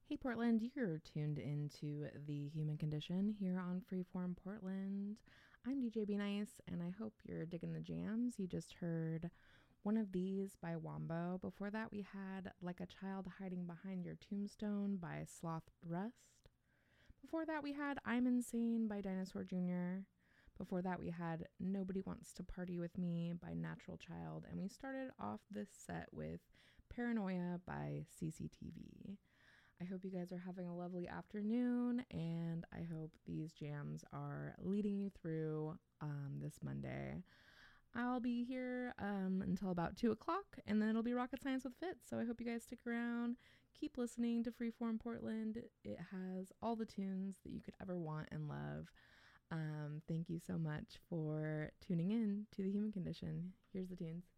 Hey Portland, you're tuned into The Human Condition here on Freeform Portland. I'm DJ Be Nice, and I hope you're digging the jams. You just heard One of These by Wombo. Before that, we had Like a Child Hiding Behind Your Tombstone by Sloth Rust. Before that, we had I'm Insane by Dinosaur Jr. Before that, we had Nobody Wants to Party with Me by Natural Child. And we started off this set with Paranoia by CCTV. I hope you guys are having a lovely afternoon, and I hope these jams are leading you through this Monday. I'll be here until about 2 o'clock, and then it'll be Rocket Science with Fitz. So I hope you guys stick around. Keep listening to Freeform Portland. It has all the tunes that you could ever want and love. Thank you so much for tuning in to The Human Condition. Here's the tunes.